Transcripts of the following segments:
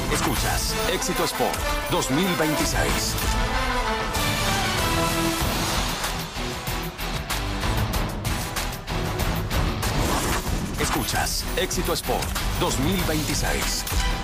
Escuchas Éxito Sport 2026. Escuchas Éxito Sport 2026.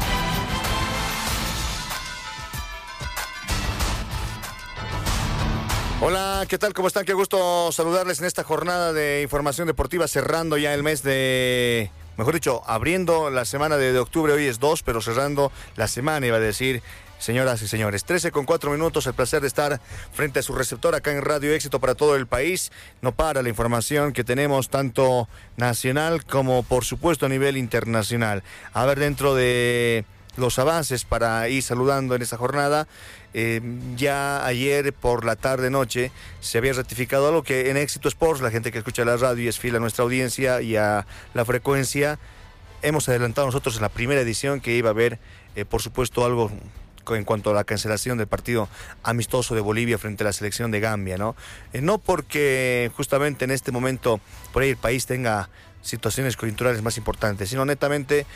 Hola, ¿qué tal? ¿Cómo están? Qué gusto saludarles en esta jornada de información deportiva, cerrando ya el mes de... Mejor dicho, abriendo la semana de octubre, hoy es 2, pero cerrando la semana, iba a decir, señoras y señores. 13:04, el placer de estar frente a su receptor acá en Radio Éxito para todo el país. No para la información que tenemos, tanto nacional como, por supuesto, a nivel internacional. A ver, dentro de los avances para ir saludando en esta jornada, ya ayer por la tarde-noche se había ratificado algo que en Éxito Sports, la gente que escucha la radio y es fiel a nuestra audiencia y a la frecuencia, hemos adelantado nosotros en la primera edición que iba a haber, por supuesto, algo en cuanto a la cancelación del partido amistoso de Bolivia frente a la selección de Gambia, ¿no? No porque justamente en este momento por ahí el país tenga situaciones coyunturales más importantes, sino netamente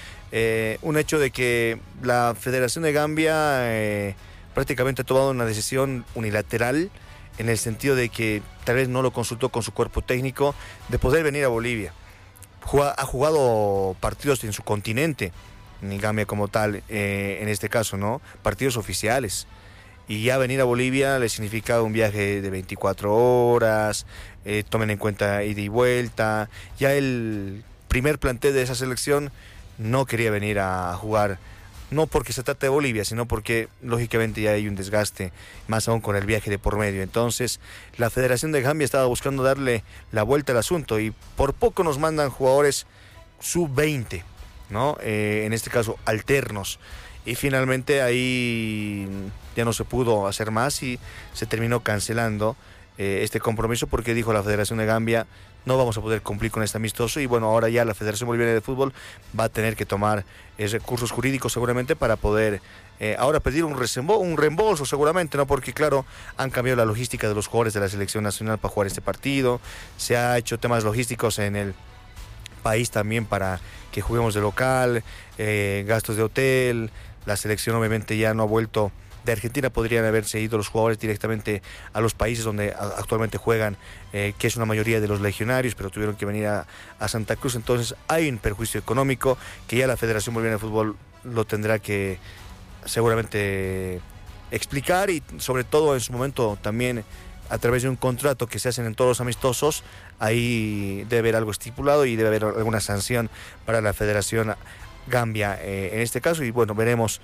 un hecho de que la Federación de Gambia prácticamente ha tomado una decisión unilateral en el sentido de que tal vez no lo consultó con su cuerpo técnico de poder venir a Bolivia. Ha jugado partidos en su continente, en Gambia como tal, en este caso, ¿no? Partidos oficiales. Y ya venir a Bolivia le significaba un viaje de 24 horas, tomen en cuenta ida y vuelta. Ya el primer plantel de esa selección no quería venir a jugar, no porque se trata de Bolivia, sino porque lógicamente ya hay un desgaste, más aún con el viaje de por medio. Entonces la Federación de Gambia estaba buscando darle la vuelta al asunto y por poco nos mandan jugadores sub-20, ¿no? En este caso alternos. Y finalmente ahí ya no se pudo hacer más y se terminó cancelando este compromiso porque dijo la Federación de Gambia: no vamos a poder cumplir con este amistoso. Y bueno, ahora ya la Federación Boliviana de Fútbol va a tener que tomar recursos jurídicos seguramente para poder ahora pedir un reembolso seguramente, ¿no? Porque claro, han cambiado la logística de los jugadores de la selección nacional para jugar este partido. Se ha hecho temas logísticos en el país también para que juguemos de local, gastos de hotel. La selección obviamente ya no ha vuelto. De Argentina podrían haberse ido los jugadores directamente a los países donde actualmente juegan, que es una mayoría de los legionarios, pero tuvieron que venir a Santa Cruz. Entonces hay un perjuicio económico que ya la Federación Boliviana de Fútbol lo tendrá que seguramente explicar, y sobre todo en su momento también a través de un contrato que se hacen en todos los amistosos. Ahí debe haber algo estipulado y debe haber alguna sanción para la Federación Gambia en este caso, y bueno, veremos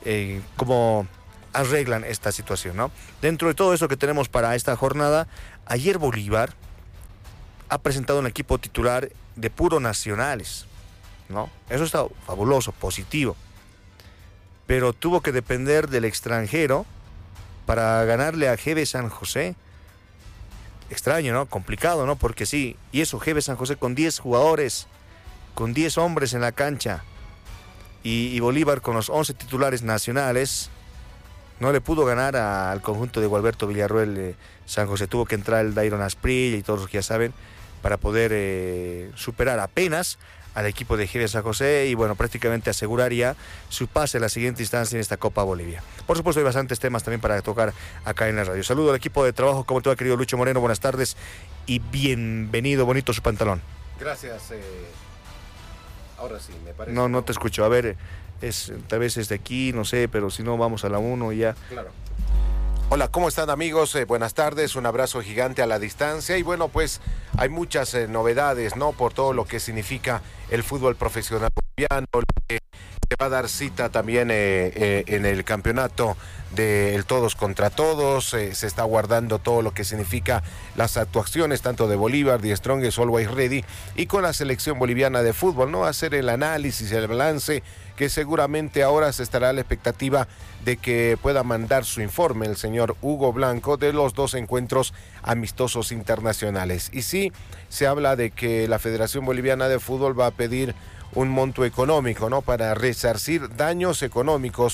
cómo arreglan esta situación, ¿no? Dentro de todo eso que tenemos para esta jornada, ayer Bolívar ha presentado un equipo titular de puro nacionales, ¿no? Eso está fabuloso, positivo, pero tuvo que depender del extranjero para ganarle a GB San José. Extraño, ¿no? Complicado, ¿no? Porque sí, y eso, GB San José con 10 jugadores, con 10 hombres en la cancha, y Bolívar con los 11 titulares nacionales no le pudo ganar al conjunto de Gualberto Villarroel San José. Tuvo que entrar el Dairon Asprilla y todos los que ya saben para poder superar apenas al equipo de GB San José y bueno, prácticamente aseguraría su pase a la siguiente instancia en esta Copa Bolivia. Por supuesto hay bastantes temas también para tocar acá en la radio. Saludo al equipo de trabajo. ¿Cómo te va, querido Lucho Moreno? Buenas tardes y bienvenido. Bonito su pantalón. Gracias. Ahora sí, me parece. No te escucho. A ver, tal vez es de aquí, no sé, pero si no, vamos a la 1 y ya. Claro. Hola, ¿cómo están, amigos? Buenas tardes, un abrazo gigante a la distancia. Y bueno, pues hay muchas novedades, ¿no? Por todo lo que significa el fútbol profesional boliviano, lo que se va a dar cita también en el campeonato del todos contra todos. Se está guardando todo lo que significa las actuaciones tanto de Bolívar, The Strongest Always Ready, y con la selección boliviana de fútbol, ¿no? Hacer el análisis, el balance, que seguramente ahora se estará a la expectativa de que pueda mandar su informe el señor Hugo Blanco de los 2 encuentros amistosos internacionales. Y sí, se habla de que la Federación Boliviana de Fútbol va a pedir un monto económico, ¿no? Para resarcir daños económicos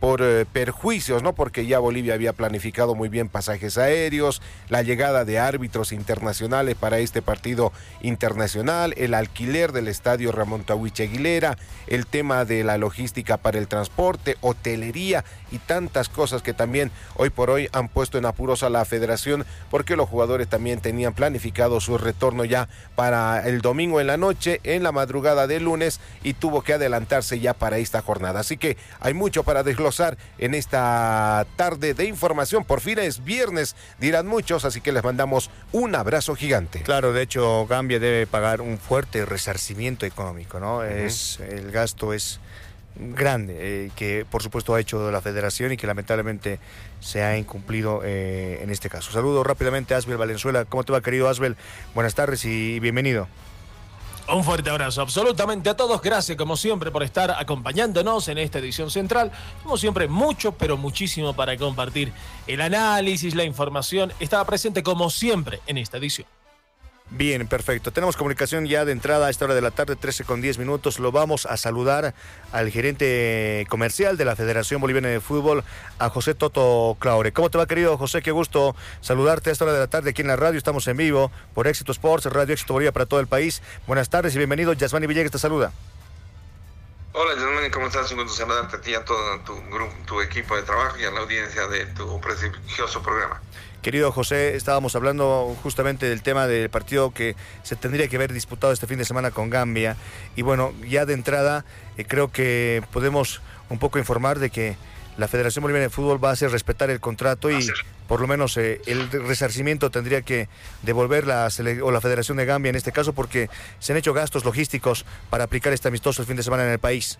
por perjuicios, ¿no? Porque ya Bolivia había planificado muy bien pasajes aéreos, la llegada de árbitros internacionales para este partido internacional, el alquiler del estadio Ramón Tahuiche Aguilera, el tema de la logística para el transporte, hotelería y tantas cosas que también hoy por hoy han puesto en apuros a la federación, porque los jugadores también tenían planificado su retorno ya para el domingo en la noche, en la madrugada del lunes, y tuvo que adelantarse ya para esta jornada. Así que hay mucho para desglosar en esta tarde de información. Por fin es viernes, dirán muchos, así que les mandamos un abrazo gigante. Claro, de hecho Gambia debe pagar un fuerte resarcimiento económico, ¿no? El gasto es grande, que por supuesto ha hecho la federación y que lamentablemente se ha incumplido en este caso. Saludo rápidamente a Asbel Valenzuela. ¿Cómo te va, querido Asbel? Buenas tardes y bienvenido. Un fuerte abrazo absolutamente a todos. Gracias como siempre por estar acompañándonos en esta edición central. Como siempre, mucho pero muchísimo para compartir. El análisis, la información estaba presente como siempre en esta edición. Bien, perfecto. Tenemos comunicación ya de entrada a esta hora de la tarde, 13:10. Lo vamos a saludar al gerente comercial de la Federación Boliviana de Fútbol, a José Toto Claure. ¿Cómo te va, querido José? Qué gusto saludarte a esta hora de la tarde aquí en la radio. Estamos en vivo por Éxito Sports, Radio Éxito Bolivia para todo el país. Buenas tardes y bienvenido. Yasmani Villegas te saluda. Hola, Yasmani, ¿cómo estás? Un gusto saludarte a ti, a todo tu equipo de trabajo y a la audiencia de tu prestigioso programa. Querido José, estábamos hablando justamente del tema del partido que se tendría que haber disputado este fin de semana con Gambia. Y bueno, ya de entrada creo que podemos un poco informar de que la Federación Boliviana de Fútbol va a hacer respetar el contrato y por lo menos el resarcimiento tendría que devolver la Federación de Gambia en este caso, porque se han hecho gastos logísticos para aplicar este amistoso el fin de semana en el país.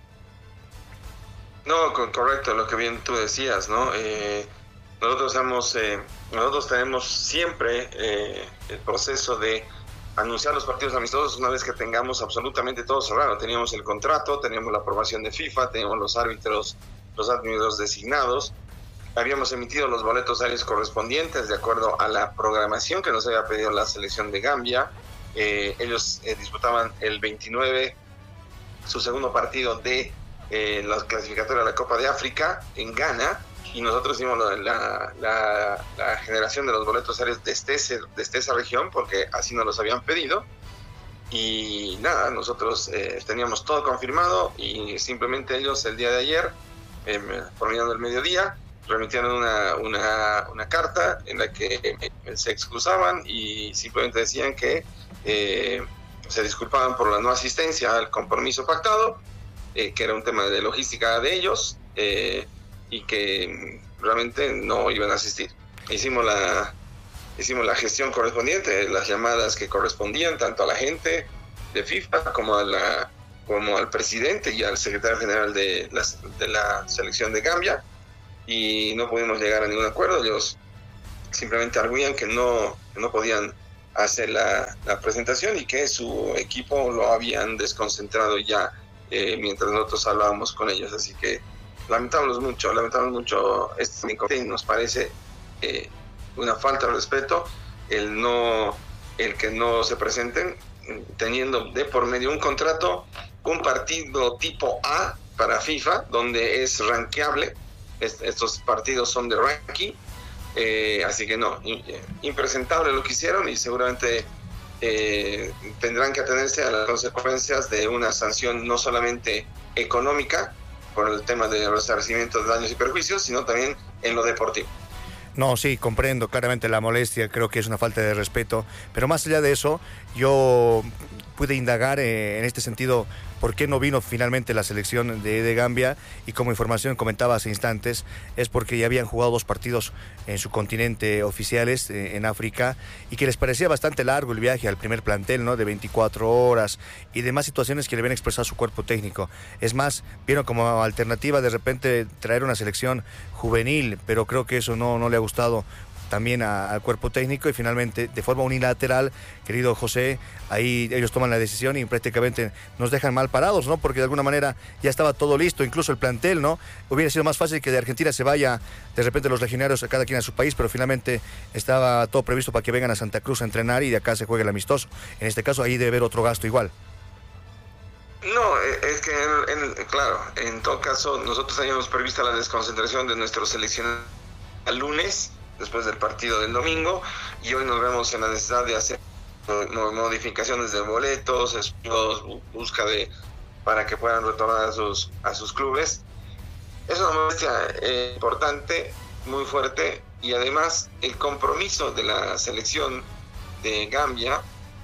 No, correcto, lo que bien tú decías, ¿no? Nosotros tenemos siempre el proceso de anunciar los partidos amistosos una vez que tengamos absolutamente todo cerrado. Teníamos el contrato, teníamos la aprobación de FIFA, teníamos los árbitros designados, habíamos emitido los boletos aéreos correspondientes de acuerdo a la programación que nos había pedido la selección de Gambia. Ellos disputaban el 29 su segundo partido de la clasificatoria de la Copa de África en Ghana, y nosotros hicimos la generación de los boletos aéreos desde esa región, porque así nos los habían pedido. Y nada, nosotros teníamos todo confirmado, y simplemente ellos el día de ayer, por medio del mediodía, remitieron una carta en la que se excusaban y simplemente decían que se disculpaban por la no asistencia al compromiso pactado, que era un tema de logística de ellos, y que realmente no iban a asistir. Hicimos la gestión correspondiente, las llamadas que correspondían tanto a la gente de FIFA como al presidente y al secretario general de la selección de Gambia, y no pudimos llegar a ningún acuerdo. Ellos simplemente arguían que no podían hacer la presentación y que su equipo lo habían desconcentrado ya mientras nosotros hablábamos con ellos. Así que lamentamos mucho este inconveniente, y nos parece una falta de respeto el que no se presenten, teniendo de por medio un contrato, un partido tipo A para FIFA, donde es rankeable. Estos partidos son de ranking, así que no, impresentable lo que hicieron, y seguramente tendrán que atenerse a las consecuencias de una sanción no solamente económica por el tema de resarcimiento de daños y perjuicios, sino también en lo deportivo. No, sí, comprendo claramente la molestia, creo que es una falta de respeto, pero más allá de eso, yo pude indagar en este sentido por qué no vino finalmente la selección de Gambia, y como información comentaba hace instantes, es porque ya habían jugado 2 partidos en su continente oficiales en África, y que les parecía bastante largo el viaje al primer plantel, ¿no? De 24 horas y demás situaciones que le habían expresado su cuerpo técnico. Es más, vieron como alternativa de repente traer una selección juvenil, pero creo que eso no le ha gustado también al cuerpo técnico, y finalmente de forma unilateral, querido José, ahí ellos toman la decisión y prácticamente nos dejan mal parados, ¿no? Porque de alguna manera ya estaba todo listo, incluso el plantel, ¿no? Hubiera sido más fácil que de Argentina se vaya de repente los legionarios a cada quien a su país, pero finalmente estaba todo previsto para que vengan a Santa Cruz a entrenar y de acá se juegue el amistoso. En este caso ahí debe haber otro gasto igual. No, es que, claro, en todo caso, nosotros teníamos prevista la desconcentración de nuestros seleccionados el lunes, después del partido del domingo, y hoy nos vemos en la necesidad de hacer modificaciones de boletos, busca para que puedan retornar a sus clubes. Es una molestia importante, muy fuerte, y además el compromiso de la selección de Gambia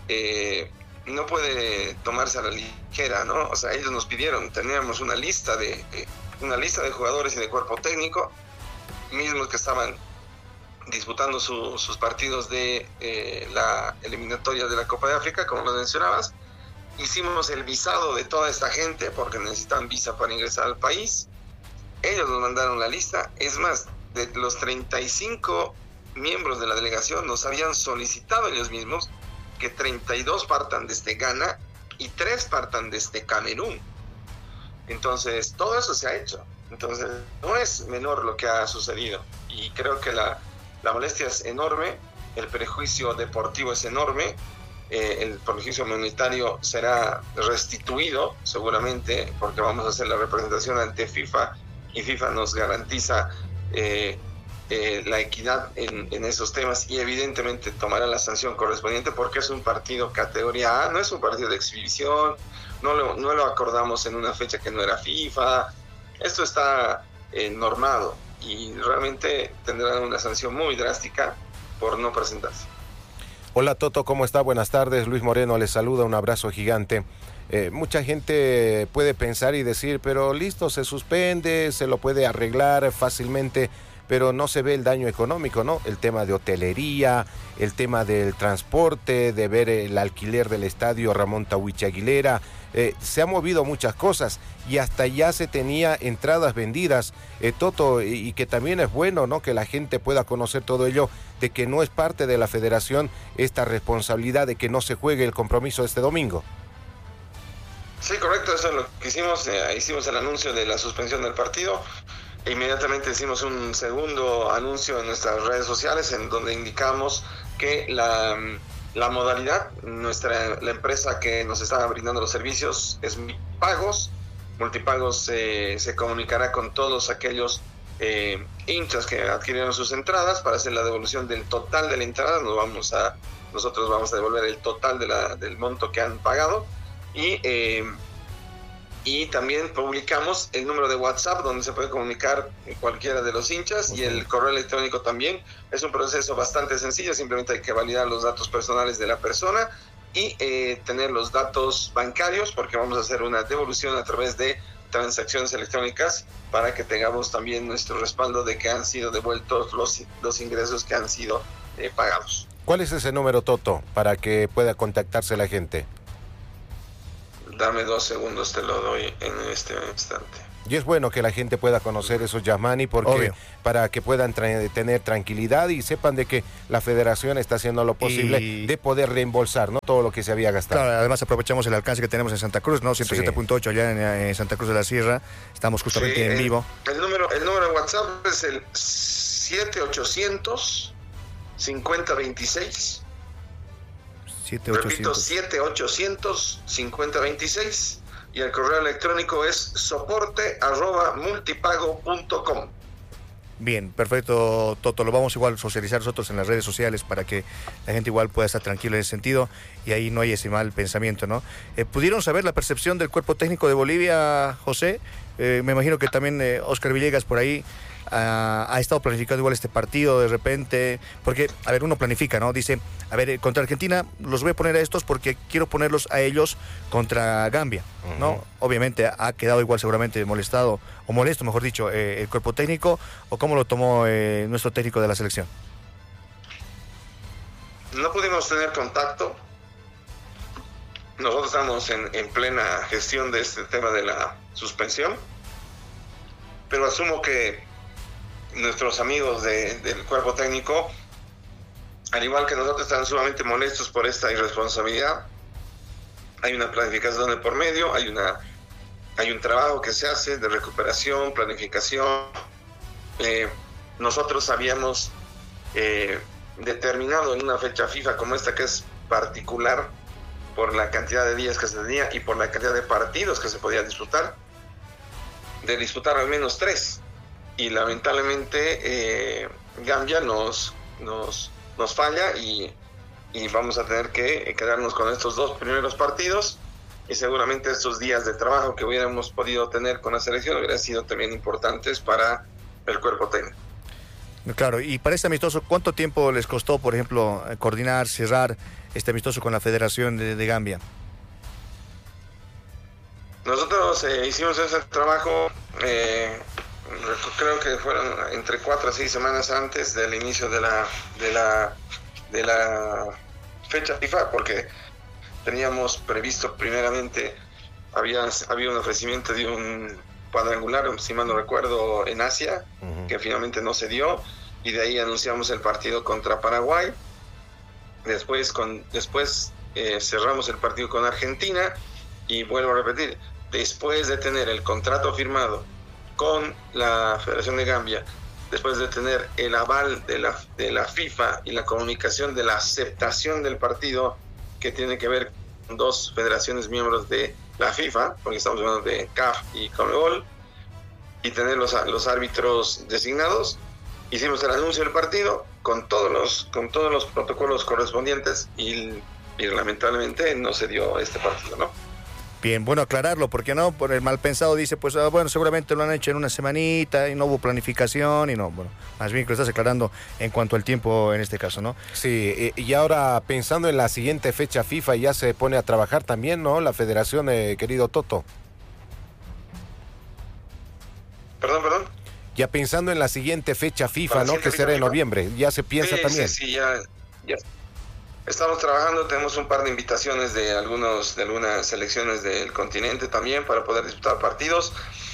no puede tomarse a la ligera, ¿no? O sea, ellos nos pidieron, teníamos una lista de jugadores y de cuerpo técnico, mismos que estaban disputando sus partidos de la eliminatoria de la Copa de África, como lo mencionabas. Hicimos el visado de toda esta gente porque necesitan visa para ingresar al país. Ellos nos mandaron la lista. Es más, de los 35 miembros de la delegación nos habían solicitado ellos mismos que 32 partan desde Ghana y 3 partan desde Camerún. Entonces, todo eso se ha hecho. Entonces, no es menor lo que ha sucedido. Y creo que la molestia es enorme, el prejuicio deportivo es enorme, el prejuicio monetario será restituido seguramente porque vamos a hacer la representación ante FIFA y FIFA nos garantiza la equidad en esos temas y evidentemente tomará la sanción correspondiente porque es un partido categoría A, no es un partido de exhibición, no lo acordamos en una fecha que no era FIFA, esto está normado y realmente tendrán una sanción muy drástica por no presentarse. Hola Toto, ¿cómo está? Buenas tardes, Luis Moreno les saluda, un abrazo gigante. Mucha gente puede pensar y decir, pero listo, se suspende, se lo puede arreglar fácilmente, pero no se ve el daño económico, ¿no? El tema de hotelería, el tema del transporte, de ver el alquiler del estadio Ramón Tahuichi Aguilera, se han movido muchas cosas y hasta ya se tenía entradas vendidas, Toto, y que también es bueno, ¿no? Que la gente pueda conocer todo ello, de que no es parte de la federación esta responsabilidad de que no se juegue el compromiso este domingo. Sí, correcto, eso es lo que hicimos. Hicimos el anuncio de la suspensión del partido. E inmediatamente hicimos un segundo anuncio en nuestras redes sociales en donde indicamos que la modalidad, la empresa que nos está brindando los servicios es Multipagos. Multipagos se comunicará con todos aquellos hinchas que adquirieron sus entradas para hacer la devolución del total de la entrada. Nosotros vamos a devolver el total del monto que han pagado. Y también publicamos el número de WhatsApp donde se puede comunicar cualquiera de los hinchas y el correo electrónico también. Es un proceso bastante sencillo, simplemente hay que validar los datos personales de la persona y tener los datos bancarios porque vamos a hacer una devolución a través de transacciones electrónicas para que tengamos también nuestro respaldo de que han sido devueltos los ingresos que han sido pagados. ¿Cuál es ese número, Toto, para que pueda contactarse la gente? Dame 2 segundos, te lo doy en este instante. Y es bueno que la gente pueda conocer esos Yasmani porque obvio, para que puedan tener tranquilidad y sepan de que la federación está haciendo lo posible de poder reembolsar, ¿no? Todo lo que se había gastado. Claro, además aprovechamos el alcance que tenemos en Santa Cruz, ¿no? 107.8 allá en Santa Cruz de la Sierra. Estamos justamente en vivo. El número de WhatsApp es el 7800 5026. Repito, 7800 5026 y el correo electrónico es soporte@multipago.com. Bien, perfecto, Toto. Lo vamos igual a socializar nosotros en las redes sociales para que la gente igual pueda estar tranquila en ese sentido y ahí no hay ese mal pensamiento, ¿no? ¿Pudieron saber la percepción del cuerpo técnico de Bolivia, José? Me imagino que también Oscar Villegas por ahí ha estado planificando igual este partido de repente, porque, a ver, uno planifica, ¿no? Dice, a ver, contra Argentina los voy a poner a estos porque quiero ponerlos a ellos contra Gambia, ¿no? Obviamente ha quedado igual seguramente molesto, mejor dicho, el cuerpo técnico, o cómo lo tomó nuestro técnico de la selección. No pudimos tener contacto. Nosotros estamos en plena gestión de este tema de la suspensión, pero asumo que nuestros amigos del cuerpo técnico, al igual que nosotros, están sumamente molestos por esta irresponsabilidad. Hay una planificación de por medio, hay un trabajo que se hace de recuperación, planificación. Nosotros habíamos determinado en una fecha FIFA como esta, que es particular por la cantidad de días que se tenía y por la cantidad de partidos que se podía disputar, de disputar al menos 3. Y lamentablemente Gambia nos falla y vamos a tener que quedarnos con estos 2 primeros partidos, y seguramente estos días de trabajo que hubiéramos podido tener con la selección hubieran sido también importantes para el cuerpo técnico. Claro, y para este amistoso, ¿cuánto tiempo les costó, por ejemplo, coordinar, cerrar este amistoso con la Federación de Gambia? Nosotros hicimos ese trabajo, creo que fueron entre 4 a 6 semanas antes del inicio de la fecha FIFA, porque teníamos previsto primeramente, había un ofrecimiento de un cuadrangular, si mal no recuerdo, en Asia, que finalmente no se dio, y de ahí anunciamos el partido contra Paraguay. Después cerramos el partido con Argentina, y vuelvo a repetir, después de tener el contrato firmado con la Federación de Gambia, después de tener el aval de la FIFA y la comunicación de la aceptación del partido, que tiene que ver con 2 federaciones miembros de la FIFA, porque estamos hablando de CAF y CONMEBOL, y tener los árbitros designados, hicimos el anuncio del partido con todos los protocolos correspondientes, y lamentablemente no se dio este partido, ¿no? Bien, bueno, aclararlo, porque no, por el mal pensado dice, pues bueno, seguramente lo han hecho en una semanita y no hubo planificación, y no, bueno, más bien que lo estás aclarando en cuanto al tiempo en este caso, ¿no? Sí, y ahora pensando en la siguiente fecha FIFA, ya se pone a trabajar también, ¿no? La federación, querido Toto. Perdón. Ya pensando en la siguiente fecha FIFA, ¿no? Que será en noviembre, ya se piensa también. Sí, ya. Estamos trabajando, tenemos un par de invitaciones de algunas selecciones del continente también para poder disputar partidos.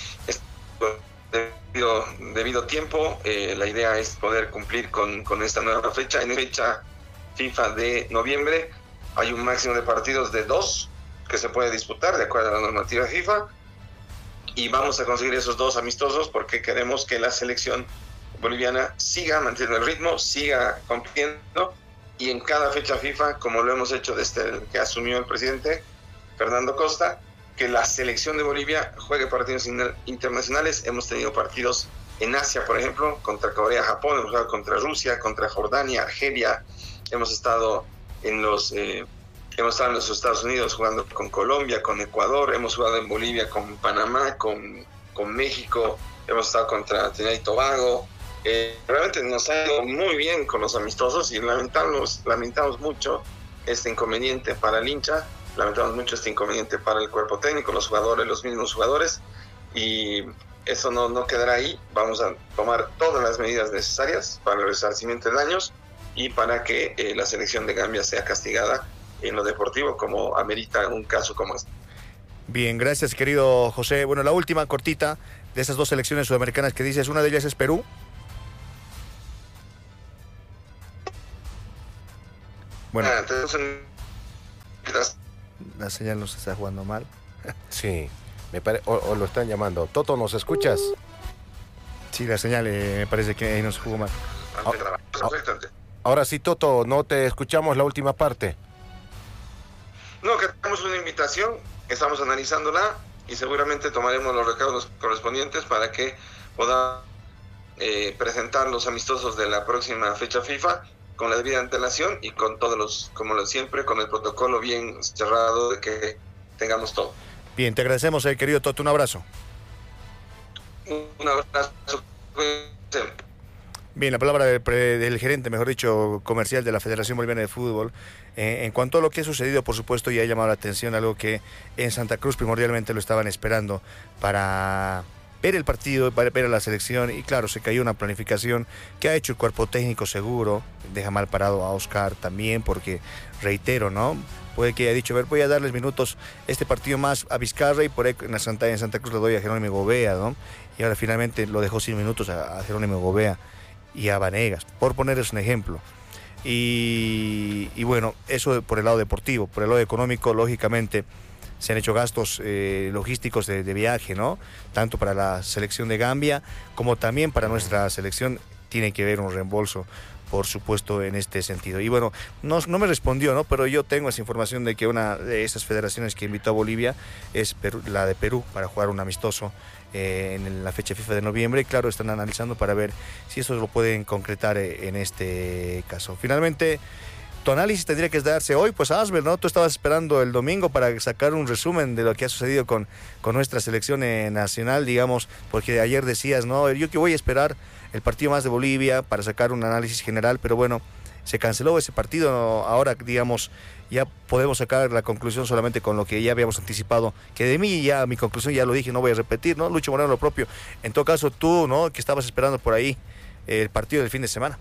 Debido tiempo, la idea es poder cumplir con esta nueva fecha. En fecha FIFA de noviembre hay un máximo de partidos de 2 que se puede disputar de acuerdo a la normativa FIFA, y vamos a conseguir esos 2 amistosos porque queremos que la selección boliviana siga manteniendo el ritmo, siga compitiendo. Y en cada fecha FIFA, como lo hemos hecho desde el que asumió el presidente Fernando Costa, que la selección de Bolivia juegue partidos internacionales. Hemos tenido partidos en Asia, por ejemplo, contra Corea, Japón, hemos jugado contra Rusia, contra Jordania, Argelia, hemos estado en los Estados Unidos jugando con Colombia, con Ecuador, hemos jugado en Bolivia con Panamá, con México, hemos estado contra Trinidad y Tobago. Realmente nos ha ido muy bien con los amistosos, y lamentamos mucho este inconveniente para el hincha, lamentamos mucho este inconveniente para el cuerpo técnico, los jugadores, los mismos jugadores, y eso no quedará ahí. Vamos a tomar todas las medidas necesarias para el resarcimiento de daños y para que la selección de Gambia sea castigada en lo deportivo como amerita un caso como este. Bien, gracias, querido José. Bueno, la última cortita de esas 2 selecciones sudamericanas que dices, una de ellas es Perú. Bueno, la señal nos está jugando mal. Sí, o lo están llamando. Toto, ¿nos escuchas? Sí, la señal me parece que ahí nos jugó mal. Ahora sí, Toto, no te escuchamos la última parte. No, que tenemos una invitación, estamos analizándola y seguramente tomaremos los recaudos correspondientes para que podamos presentar los amistosos de la próxima fecha FIFA con la debida antelación y con todos como siempre, con el protocolo bien cerrado de que tengamos todo. Bien, te agradecemos, querido Toto, un abrazo. Un abrazo. Bien, la palabra del gerente, mejor dicho, comercial de la Federación Boliviana de Fútbol. En cuanto a lo que ha sucedido, por supuesto, ya ha llamado la atención algo que en Santa Cruz primordialmente lo estaban esperando para ver el partido, para ver a la selección, y claro, se cayó una planificación que ha hecho el cuerpo técnico seguro, deja mal parado a Oscar también, porque reitero, ¿no? Puede que haya dicho, a ver, voy a darles minutos este partido más a Vizcarra, y por ahí en Santa Cruz le doy a Jerónimo Gobea, ¿no? Y ahora finalmente lo dejó sin minutos a Jerónimo Gobea y a Vanegas, por ponerles un ejemplo. Y bueno, eso por el lado deportivo. Por el lado económico, lógicamente, se han hecho gastos logísticos de viaje, ¿no? Tanto para la selección de Gambia como también para nuestra selección. Tiene que haber un reembolso por supuesto, en este sentido. Y bueno, no me respondió, ¿no? Pero yo tengo esa información de que una de esas federaciones que invitó a Bolivia es la de Perú, para jugar un amistoso en la fecha FIFA de noviembre. Y claro, están analizando para ver si eso lo pueden concretar en este caso. Finalmente, tu análisis tendría que darse hoy, pues Asbel, ¿no? Tú estabas esperando el domingo para sacar un resumen de lo que ha sucedido con nuestra selección nacional, digamos, porque ayer decías, ¿no? Yo que voy a esperar el partido más de Bolivia para sacar un análisis general, pero bueno, se canceló ese partido. Ahora, digamos, ya podemos sacar la conclusión solamente con lo que ya habíamos anticipado, que de mí ya mi conclusión ya lo dije, no voy a repetir, ¿no? Lucho Moreno lo propio. En todo caso, tú, ¿no? Que estabas esperando por ahí el partido del fin de semana.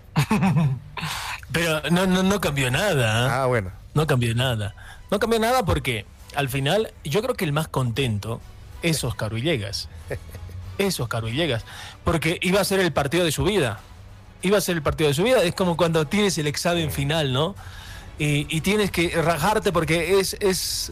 Pero no cambió nada. Ah, bueno. No cambió nada. No cambió nada porque al final yo creo que el más contento es Oscar Villegas. Es Oscar Villegas. Porque iba a ser el partido de su vida. Iba a ser el partido de su vida. Es como cuando tienes el examen final, ¿no? Y tienes que rajarte porque es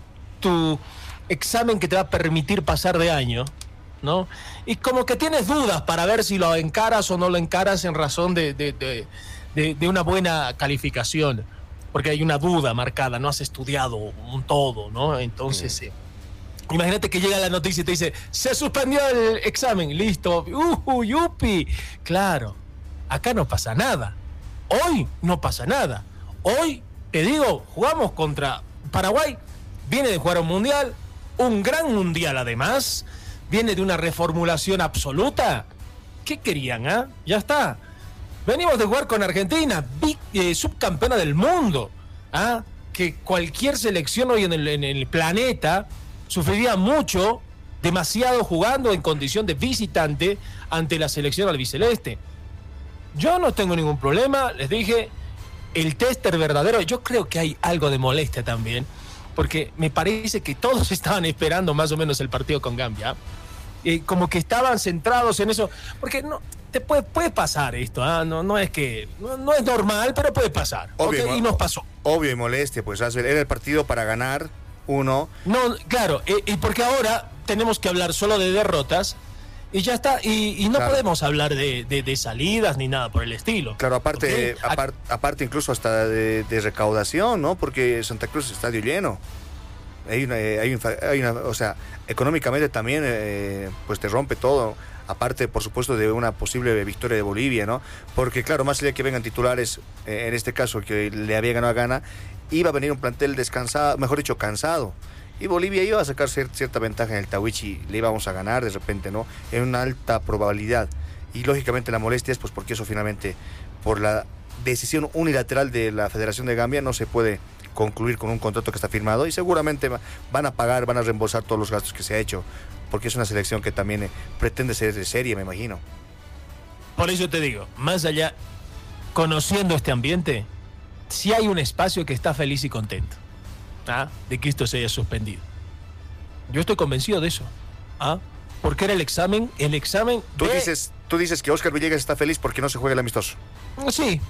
tu examen que te va a permitir pasar de año, ¿no? Y como que tienes dudas para ver si lo encaras o no lo encaras en razón de una buena calificación, porque hay una duda marcada, no has estudiado un todo, ¿no? Entonces, imagínate que llega la noticia y te dice, se suspendió el examen, listo, yupi. Claro, acá no pasa nada. Hoy no pasa nada. Hoy, te digo, jugamos contra Paraguay, viene de jugar un mundial, un gran mundial además, viene de una reformulación absoluta. ¿Qué querían, ah? Ya está. Venimos de jugar con Argentina, subcampeona del mundo, ¿ah? Que cualquier selección hoy en el planeta sufriría mucho, demasiado jugando en condición de visitante ante la selección albiceleste. Yo no tengo ningún problema, les dije, el tester verdadero, yo creo que hay algo de molestia también, porque me parece que todos estaban esperando más o menos el partido con Gambia, como que estaban centrados en eso, porque no te puede pasar esto, ¿eh? No es que no es normal, pero puede pasar. Obvio, ¿okay? Y nos pasó. Obvio y molestia, pues era el partido para ganar uno. No, claro, y porque ahora tenemos que hablar solo de derrotas y ya está, y no claro, podemos hablar de salidas ni nada por el estilo. Claro, aparte, ¿okay? aparte incluso hasta de recaudación, ¿no? Porque Santa Cruz es estadio lleno. Hay una, o sea, económicamente también pues te rompe todo. Aparte, por supuesto, de una posible victoria de Bolivia, ¿no? Porque, claro, más allá de que vengan titulares, en este caso, que le había ganado a Ghana, iba a venir un plantel descansado, mejor dicho, cansado. Y Bolivia iba a sacar cierta ventaja en el Tawichi, le íbamos a ganar de repente, ¿no? En una alta probabilidad. Y, lógicamente, la molestia es pues porque eso finalmente, por la decisión unilateral de la Federación de Gambia, no se puede concluir con un contrato que está firmado y seguramente van a pagar, van a reembolsar todos los gastos que se ha hecho, porque es una selección que también pretende ser de serie, me imagino. Por eso te digo, más allá, conociendo este ambiente, si hay un espacio que está feliz y contento, ¿ah? De que esto se haya suspendido. Yo estoy convencido de eso, ¿ah? Porque era el examen Tú dices que Oscar Villegas está feliz porque no se juega el amistoso. Sí.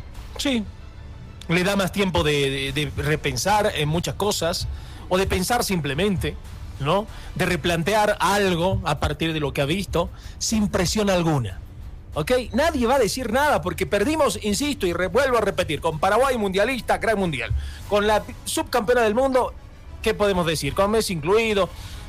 Le da más tiempo de repensar en muchas cosas, o de pensar simplemente, ¿no? De replantear algo a partir de lo que ha visto, sin presión alguna. ¿Ok? Nadie va a decir nada porque perdimos, insisto, y vuelvo a repetir, con Paraguay mundialista, gran mundial. Con la subcampeona del mundo, ¿qué podemos decir? Con Messi incluido.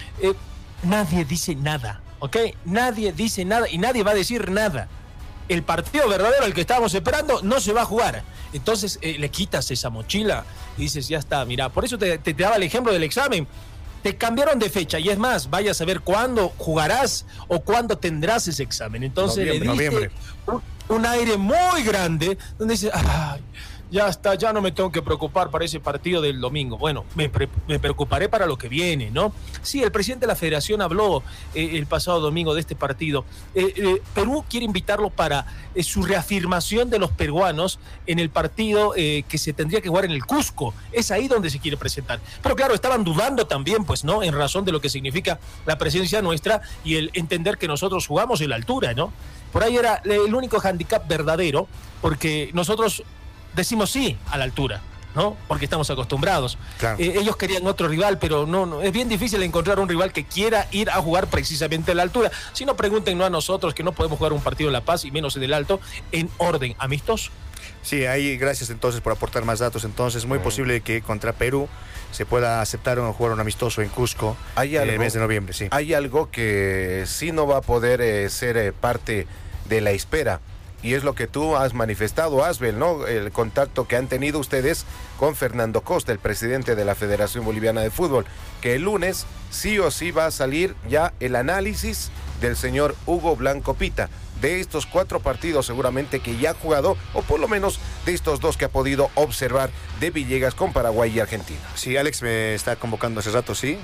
Nadie dice nada, ¿ok? Nadie dice nada y nadie va a decir nada. El partido verdadero, el que estábamos esperando, no se va a jugar. Entonces le quitas esa mochila y dices, ya está, mira, por eso te daba el ejemplo del examen. Te cambiaron de fecha y es más, vaya a saber cuándo jugarás o cuándo tendrás ese examen. Entonces noviembre. Un aire muy grande donde dices, ay, ya está, ya no me tengo que preocupar para ese partido del domingo. Bueno, me preocuparé para lo que viene, ¿no? Sí, el presidente de la federación habló el pasado domingo de este partido. Perú quiere invitarlo para su reafirmación de los peruanos en el partido que se tendría que jugar en el Cusco. Es ahí donde se quiere presentar. Pero claro, estaban dudando también, pues, ¿no? En razón de lo que significa la presencia nuestra y el entender que nosotros jugamos en la altura, ¿no? Por ahí era el único handicap verdadero, porque nosotros decimos sí a la altura, ¿no? Porque estamos acostumbrados. Claro. Ellos querían otro rival, pero no, es bien difícil encontrar un rival que quiera ir a jugar precisamente a la altura. Si no, pregúntenos a nosotros, que no podemos jugar un partido en La Paz y menos en el Alto, en orden amistoso. Sí, ahí gracias entonces por aportar más datos. Entonces, es muy posible que contra Perú se pueda aceptar jugar un amistoso en Cusco en el mes de noviembre. Sí. Hay algo que sí no va a poder ser parte de la espera. Y es lo que tú has manifestado, Asbel, ¿no? El contacto que han tenido ustedes con Fernando Costa, el presidente de la Federación Boliviana de Fútbol, que el lunes sí o sí va a salir ya el análisis del señor Hugo Blanco Pita, de estos 4 partidos seguramente que ya ha jugado, o por lo menos de estos 2 que ha podido observar de Villegas con Paraguay y Argentina. Sí, Alex me está convocando hace rato, ¿sí?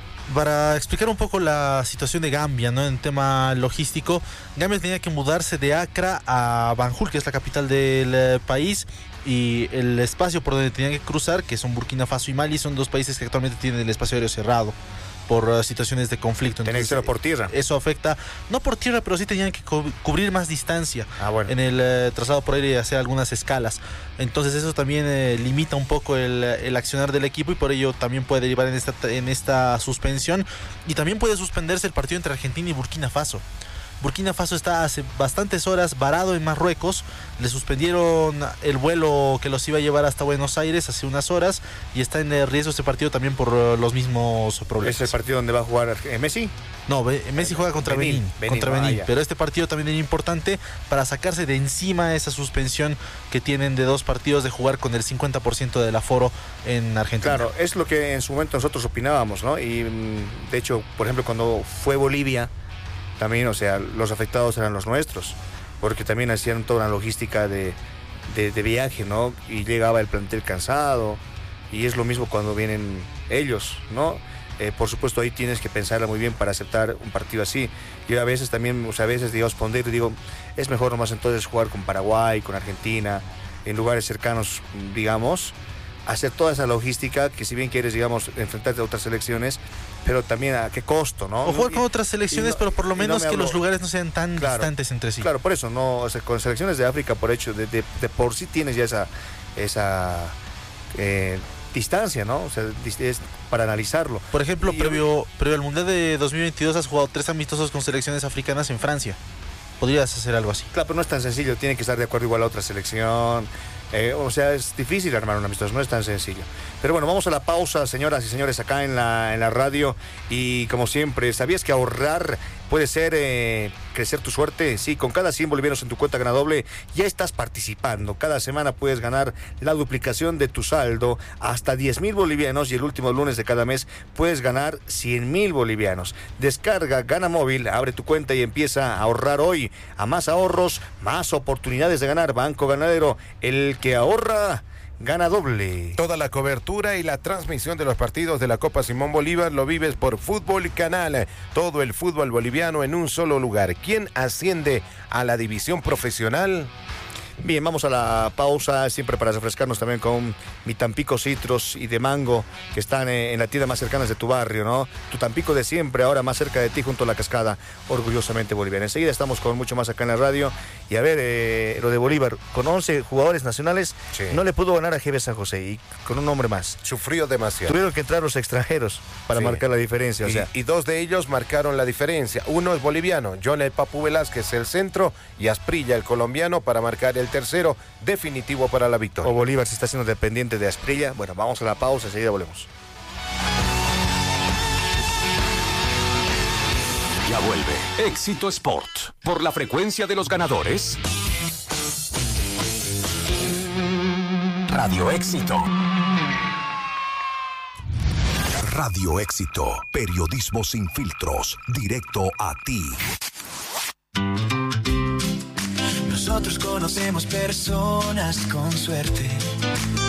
Para explicar un poco la situación de Gambia, ¿no? En tema logístico, Gambia tenía que mudarse de Accra a Banjul, que es la capital del país, y el espacio por donde tenían que cruzar, que son Burkina Faso y Mali, son 2 países que actualmente tienen el espacio aéreo cerrado por situaciones de conflicto. Tenía que ser por tierra. Eso afecta, no por tierra, pero sí tenían que cubrir más distancia bueno. en el traslado por aire y hacer algunas escalas. Entonces eso también limita un poco el accionar del equipo, y por ello también puede derivar en esta suspensión, y también puede suspenderse el partido entre Argentina y Burkina Faso. Burkina Faso está hace bastantes horas varado en Marruecos. Le suspendieron el vuelo que los iba a llevar hasta Buenos Aires hace unas horas, y está en riesgo este partido también por los mismos problemas. ¿Es el partido donde va a jugar Messi? No, Messi juega contra Benín. Pero este partido también es importante para sacarse de encima esa suspensión que tienen de 2 partidos de jugar con el 50% del aforo en Argentina. Claro, es lo que en su momento nosotros opinábamos, ¿no? Y de hecho, por ejemplo, cuando fue Bolivia, también, o sea, los afectados eran los nuestros, porque también hacían toda una logística de viaje, ¿no? Y llegaba el plantel cansado, y es lo mismo cuando vienen ellos, ¿no? Por supuesto, ahí tienes que pensarla muy bien para aceptar un partido así. Yo a veces también, o sea, a veces digamos, pondero y digo, es mejor nomás entonces jugar con Paraguay, con Argentina, en lugares cercanos, digamos, hacer toda esa logística que, si bien quieres, digamos, enfrentarte a otras selecciones, pero también a qué costo, ¿no? O jugar con otras selecciones, pero por lo menos que los lugares no sean tan distantes entre sí. Claro, por eso, no, o sea, con selecciones de África, por hecho, de por sí tienes ya esa distancia, ¿no? O sea, es para analizarlo. Por ejemplo, previo al Mundial de 2022 has jugado 3 amistosos con selecciones africanas en Francia. Podrías hacer algo así. Claro, pero no es tan sencillo, tiene que estar de acuerdo igual a otra selección. O sea, es difícil armar un amistoso, no es tan sencillo. Pero bueno, vamos a la pausa, señoras y señores, acá en la radio. Y como siempre, ¿sabías que ahorrar puede ser crecer tu suerte? Sí, con cada 100 bolivianos en tu cuenta Ganadoble ya estás participando. Cada semana puedes ganar la duplicación de tu saldo hasta 10,000 bolivianos, y el último lunes de cada mes puedes ganar 100,000 bolivianos. Descarga Gana Móvil, abre tu cuenta y empieza a ahorrar hoy. A más ahorros, más oportunidades de ganar. Banco Ganadero, el que ahorra gana doble. Toda la cobertura y la transmisión de los partidos de la Copa Simón Bolívar lo vives por Fútbol Canal. Todo el fútbol boliviano en un solo lugar. ¿Quién asciende a la división profesional? Bien, vamos a la pausa, siempre para refrescarnos también con mi Tampico Citrus y de mango, que están en la tienda más cercana de tu barrio, ¿no? Tu Tampico de siempre, ahora más cerca de ti, junto a la cascada, orgullosamente boliviana. Enseguida estamos con mucho más acá en la radio. Y a ver, lo de Bolívar, con 11 jugadores nacionales, sí, no le pudo ganar a GB San José, y con un hombre más. Sufrió demasiado. Tuvieron que entrar los extranjeros para marcar la diferencia. Y 2 de ellos marcaron la diferencia. Uno es boliviano, John el Papu Velázquez, el centro, y Asprilla, el colombiano, para marcar el tercero definitivo para la victoria. O Bolívar se está haciendo dependiente de Asprilla. Bueno, vamos a la pausa, enseguida volvemos. Ya vuelve Éxito Sport por la frecuencia de los ganadores. Radio Éxito. Radio Éxito, periodismo sin filtros, directo a ti. Nosotros conocemos personas con suerte